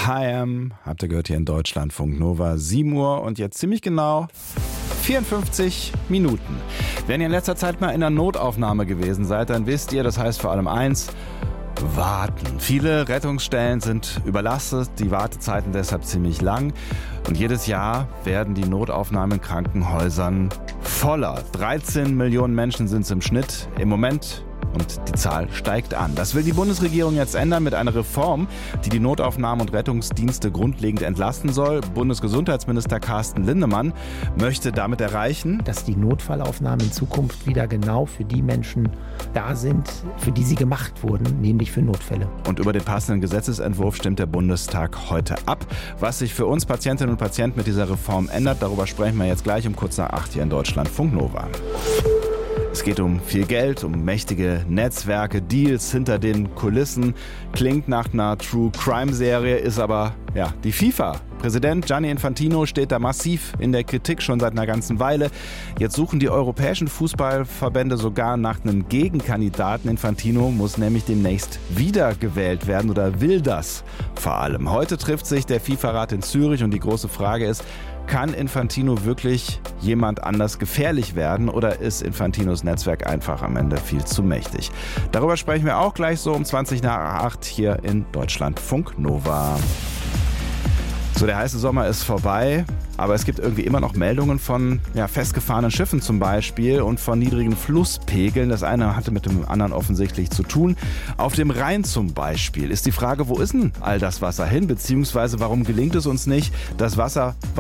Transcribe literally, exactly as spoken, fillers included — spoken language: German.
H M, habt ihr gehört hier in Deutschlandfunk Nova, sieben Uhr und jetzt ziemlich genau vierundfünfzig Minuten. Wenn ihr in letzter Zeit mal in einer Notaufnahme gewesen seid, dann wisst ihr, das heißt vor allem eins: warten. Viele Rettungsstellen sind überlastet, die Wartezeiten deshalb ziemlich lang. Und jedes Jahr werden die Notaufnahmen in Krankenhäusern voller. dreizehn Millionen Menschen sind es im Schnitt im Moment. Und die Zahl steigt an. Das will die Bundesregierung jetzt ändern mit einer Reform, die die Notaufnahmen und Rettungsdienste grundlegend entlasten soll. Bundesgesundheitsminister Carsten Linnemann möchte damit erreichen, dass die Notfallaufnahmen in Zukunft wieder genau für die Menschen da sind, für die sie gemacht wurden, nämlich für Notfälle. Und über den passenden Gesetzesentwurf stimmt der Bundestag heute ab. Was sich für uns Patientinnen und Patienten mit dieser Reform ändert, darüber sprechen wir jetzt gleich um kurz nach acht hier in Deutschlandfunk Nova. Es geht um viel Geld, um mächtige Netzwerke, Deals hinter den Kulissen. Klingt nach einer True-Crime-Serie, ist aber ja die FIFA. Präsident Gianni Infantino steht da massiv in der Kritik schon seit einer ganzen Weile. Jetzt suchen die europäischen Fußballverbände sogar nach einem Gegenkandidaten. Infantino muss nämlich demnächst wiedergewählt werden oder will das vor allem. Heute trifft sich der FIFA-Rat in Zürich und die große Frage ist: Kann Infantino wirklich jemand anders gefährlich werden oder ist Infantinos Netzwerk einfach am Ende viel zu mächtig? Darüber sprechen wir auch gleich so um zwanzig nach acht hier in Deutschlandfunk Nova. So, der heiße Sommer ist vorbei, aber es gibt irgendwie immer noch Meldungen von ja, festgefahrenen Schiffen zum Beispiel und von niedrigen Flusspegeln. Das eine hatte mit dem anderen offensichtlich zu tun. Auf dem Rhein zum Beispiel ist die Frage, wo ist denn all das Wasser hin, beziehungsweise warum gelingt es uns nicht, das Wasser